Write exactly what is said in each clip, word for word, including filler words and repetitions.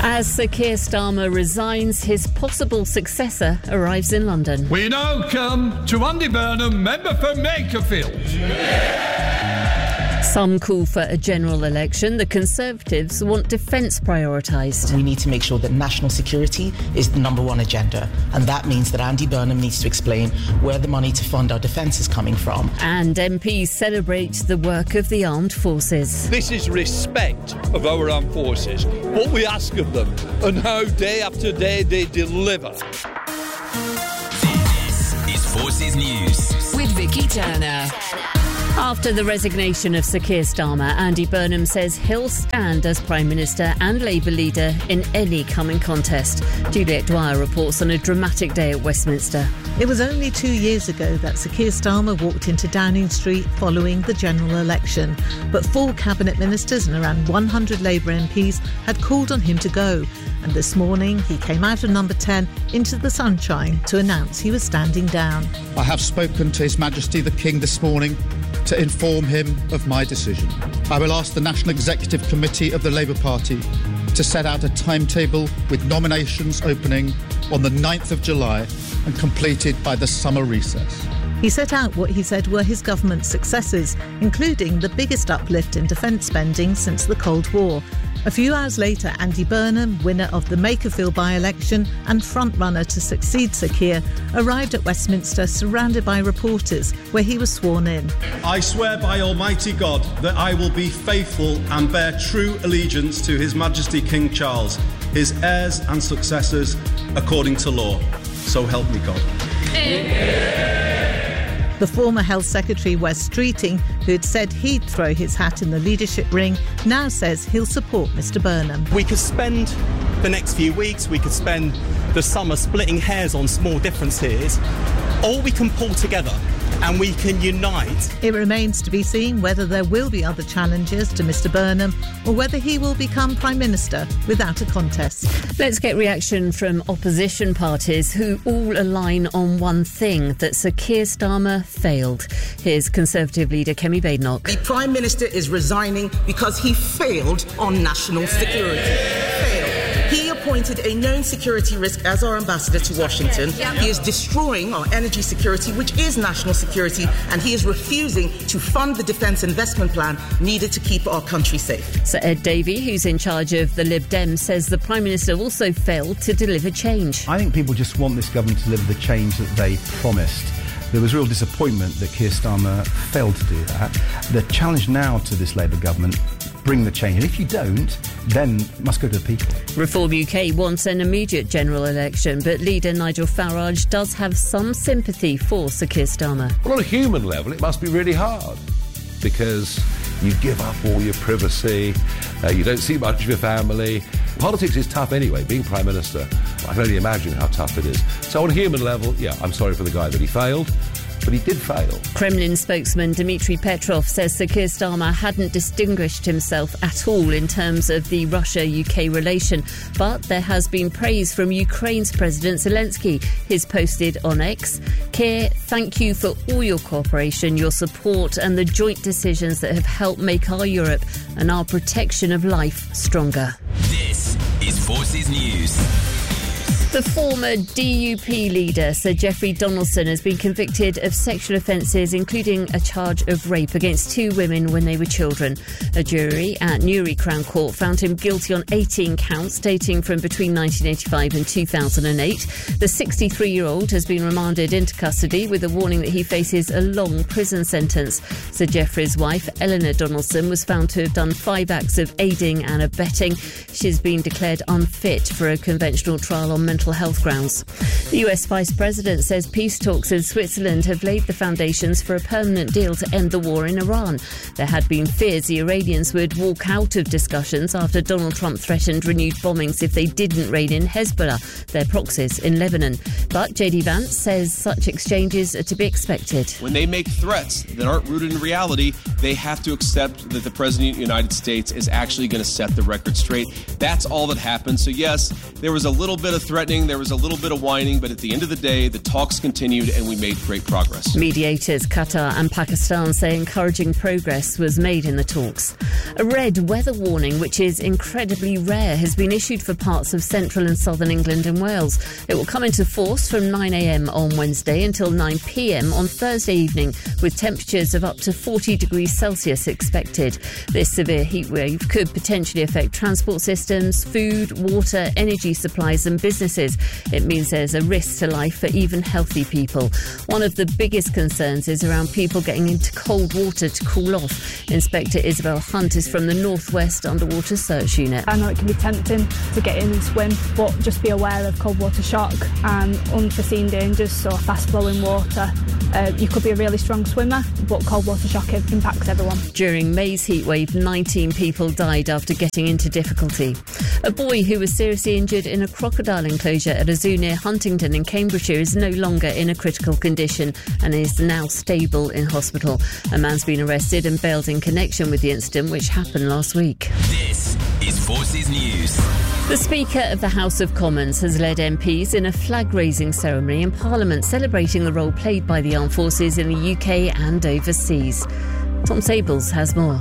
As Sir Keir Starmer resigns, his possible successor arrives in London. We now come to Andy Burnham, member for Makerfield. Some call for a general election. The Conservatives want defence prioritised. We need to make sure that national security is the number one agenda, and that means that Andy Burnham needs to explain where the money to fund our defence is coming from. And M Ps celebrate the work of the armed forces. This is respect of our armed forces, what we ask of them, and how day after day they deliver. This is Forces News with Vicky Turner. After the resignation of Sir Keir Starmer, Andy Burnham says he'll stand as Prime Minister and Labour leader in any coming contest. Juliet Dwyer reports on a dramatic day at Westminster. It was only two years ago that Sir Keir Starmer walked into Downing Street following the general election. But four cabinet ministers and around one hundred Labour M Ps had called on him to go. And this morning he came out of number ten into the sunshine to announce he was standing down. I have spoken to His Majesty the King this morning to inform him of my decision. I will ask the National Executive Committee of the Labour Party to set out a timetable with nominations opening on the ninth of July and completed by the summer recess. He set out what he said were his government's successes, including the biggest uplift in defence spending since the Cold War. A few hours later, Andy Burnham, winner of the Makerfield by-election and frontrunner to succeed Sir Keir, arrived at Westminster surrounded by reporters, where he was sworn in. I swear by Almighty God that I will be faithful and bear true allegiance to His Majesty King Charles, his heirs and successors, according to law. So help me God. The former Health Secretary, Wes Streeting, who had said he'd throw his hat in the leadership ring, now says he'll support Mr Burnham. We could spend the next few weeks, we could spend the summer splitting hairs on small differences, or we can pull together and we can unite. It remains to be seen whether there will be other challenges to Mr Burnham or whether he will become Prime Minister without a contest. Let's get reaction from opposition parties who all align on one thing, that Sir Keir Starmer failed. Here's Conservative leader Kemi Badenoch. The Prime Minister is resigning because he failed on national security. Failed. He appointed a known security risk as our ambassador to Washington. He is destroying our energy security, which is national security, and he is refusing to fund the defence investment plan needed to keep our country safe. Sir Ed Davey, who's in charge of the Lib Dems, says the Prime Minister also failed to deliver change. I think people just want this government to deliver the change that they promised. There was real disappointment that Keir Starmer failed to do that. The challenge now to this Labour government, bring the change. And if you don't, then it must go to the people. Reform U K wants an immediate general election, but leader Nigel Farage does have some sympathy for Sir Keir Starmer. Well, on a human level, it must be really hard because you give up all your privacy, uh, you don't see much of your family. Politics is tough anyway. Being Prime Minister, I can only imagine how tough it is. So on a human level, yeah, I'm sorry for the guy that he failed. But he did fail. Kremlin spokesman Dmitry Petrov says Sir Keir Starmer hadn't distinguished himself at all in terms of the Russia-U K relation. But there has been praise from Ukraine's President Zelensky. He's posted on X, Keir, thank you for all your cooperation, your support and the joint decisions that have helped make our Europe and our protection of life stronger. This is Forces News. The former D U P leader, Sir Geoffrey Donaldson, has been convicted of sexual offences, including a charge of rape against two women when they were children. A jury at Newry Crown Court found him guilty on eighteen counts dating from between nineteen eighty-five and two thousand eight. The sixty-three-year-old has been remanded into custody with a warning that he faces a long prison sentence. Sir Geoffrey's wife, Eleanor Donaldson, was found to have done five acts of aiding and abetting. She's been declared unfit for a conventional trial on mental health grounds. The U S Vice President says peace talks in Switzerland have laid the foundations for a permanent deal to end the war in Iran. There had been fears the Iranians would walk out of discussions after Donald Trump threatened renewed bombings if they didn't rein in Hezbollah, their proxies in Lebanon. But J D Vance says such exchanges are to be expected. When they make threats that aren't rooted in reality, they have to accept that the President of the United States is actually going to set the record straight. That's all that happened. So yes, there was a little bit of threat threatening, there was a little bit of whining, but at the end of the day, the talks continued and we made great progress. Mediators Qatar and Pakistan say encouraging progress was made in the talks. A red weather warning, which is incredibly rare, has been issued for parts of central and southern England and Wales. It will come into force from nine a m on Wednesday until nine p m on Thursday evening, with temperatures of up to forty degrees Celsius expected. This severe heat wave could potentially affect transport systems, food, water, energy supplies and businesses. It means there's a risk to life for even healthy people. One of the biggest concerns is around people getting into cold water to cool off. Inspector Isabel Hunt is from the Northwest Underwater Search Unit. I know it can be tempting to get in and swim, but just be aware of cold water shock and unforeseen dangers, so fast flowing water. Uh, you could be a really strong swimmer, but cold water shock impacts everyone. During May's heatwave, nineteen people died after getting into difficulty. A boy who was seriously injured in a crocodile enclosure at a zoo near Huntingdon in Cambridgeshire is no longer in a critical condition and is now stable in hospital. A man's been arrested and bailed in connection with the incident, which happened last week. This is Forces News. The Speaker of the House of Commons has led M Ps in a flag-raising ceremony in Parliament celebrating the role played by the armed forces in the U K and overseas. Tom Sables has more.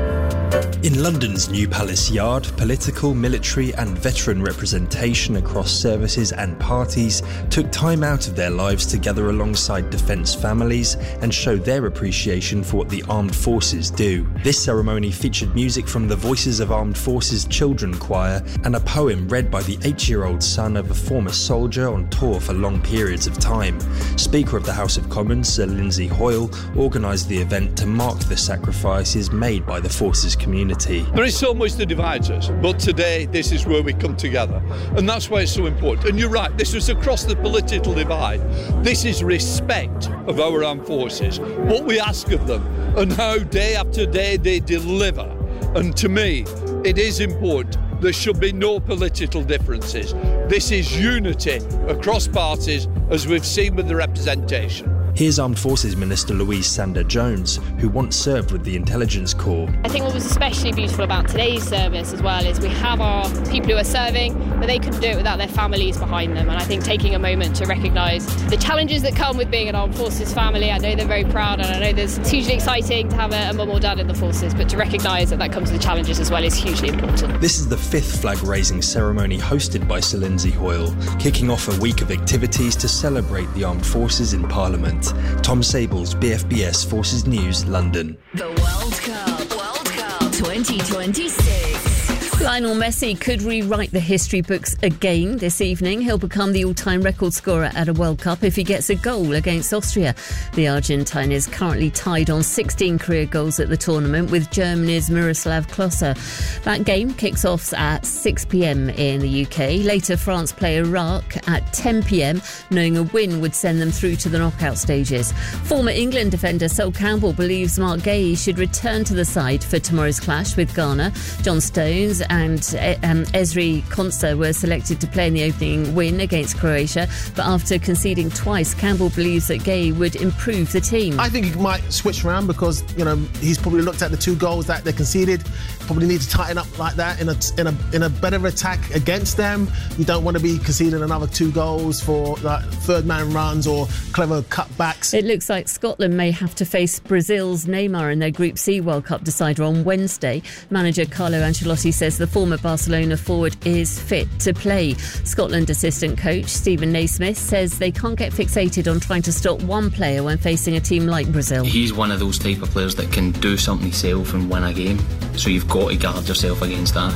In London's New Palace Yard, political, military and veteran representation across services and parties took time out of their lives to gather alongside defence families and show their appreciation for what the armed forces do. This ceremony featured music from the Voices of Armed Forces Children Choir and a poem read by the eight-year-old son of a former soldier on tour for long periods of time. Speaker of the House of Commons, Sir Lindsay Hoyle, organised the event to mark the sacrifices made by the forces community. There is so much that divides us, but today this is where we come together. And that's why it's so important. And you're right, this was across the political divide. This is respect of our armed forces, what we ask of them, and how day after day they deliver. And to me, it is important. There should be no political differences. This is unity across parties, as we've seen with the representation. Here's Armed Forces Minister Louise Sander-Jones, who once served with the Intelligence Corps. I think what was especially beautiful about today's service as well is we have our people who are serving, but they couldn't do it without their families behind them. And I think taking a moment to recognise the challenges that come with being an Armed Forces family. I know they're very proud, and I know there's, it's hugely exciting to have a, a mum or dad in the forces, but to recognise that that comes with challenges as well is hugely important. This is the fifth flag-raising ceremony hosted by Sir Lindsay Hoyle, kicking off a week of activities to celebrate the armed forces in Parliament. Tom Sables, B F B S Forces News, London. The World Cup, World Cup twenty twenty-six. Lionel Messi could rewrite the history books again this evening. He'll become the all-time record scorer at a World Cup if he gets a goal against Austria. The Argentine is currently tied on sixteen career goals at the tournament with Germany's Miroslav Klose. That game kicks off at six p m in the U K. Later, France play Iraq at ten p m, knowing a win would send them through to the knockout stages. Former England defender Sol Campbell believes Mark Gay should return to the side for tomorrow's clash with Ghana. John Stones and um, Ezri Konsa were selected to play in the opening win against Croatia, but after conceding twice, Campbell believes that Gay would improve the team. I think he might switch around because, you know, he's probably looked at the two goals that they conceded, probably need to tighten up like that in a in a in a better attack against them. You don't want to be conceding another two goals for like third man runs or clever cutbacks. It looks like Scotland may have to face Brazil's Neymar in their Group C World Cup decider on Wednesday. Manager Carlo Ancelotti says the former Barcelona forward is fit to play. Scotland assistant coach Stephen Naismith says they can't get fixated on trying to stop one player when facing a team like Brazil. He's one of those type of players that can do something himself and win a game, so you've got to guard yourself against that.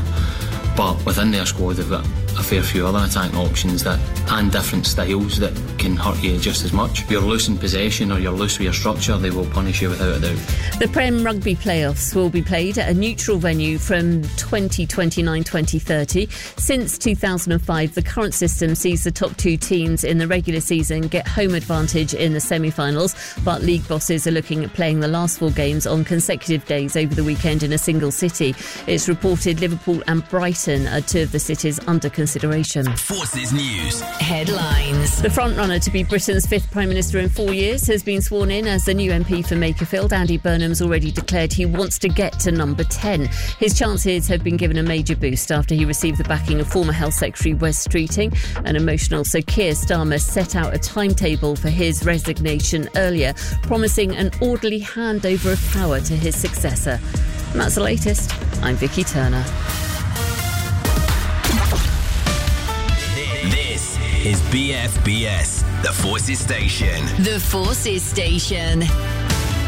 But within their squad they've got a fair few other attacking options that and different styles that can hurt you just as much. If you're loose in possession or you're loose with your structure, they will punish you without a doubt. The Prem Rugby playoffs will be played at a neutral venue from twenty twenty-nine to twenty thirty. Since two thousand five, the current system sees the top two teams in the regular season get home advantage in the semi-finals, but league bosses are looking at playing the last four games on consecutive days over the weekend in a single city. It's reported Liverpool and Brighton are two of the cities under construction consideration. Forces News. Headlines. The frontrunner to be Britain's fifth Prime Minister in four years has been sworn in as the new M P for Makerfield. Andy Burnham's already declared he wants to get to number ten. His chances have been given a major boost after he received the backing of former Health Secretary Wes Streeting. An emotional Sir Keir Starmer set out a timetable for his resignation earlier, promising an orderly handover of power to his successor. And that's the latest. I'm Vicky Turner. This is B F B S, the Forces Station. The Forces Station.